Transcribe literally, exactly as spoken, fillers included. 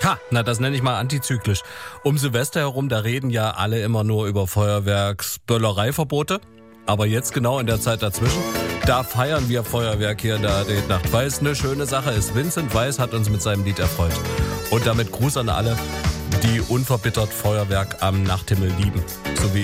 Ha, na das nenne ich mal antizyklisch. Um Silvester herum, da reden ja alle immer nur über Feuerwerksböllereiverbote. Aber jetzt genau in der Zeit dazwischen, da feiern wir Feuerwerk hier in der A R D Nacht, weil es eine schöne Sache ist. Vincent Weiss hat uns mit seinem Lied erfreut. Und damit Gruß an alle, die unverbittert Feuerwerk am Nachthimmel lieben. So wie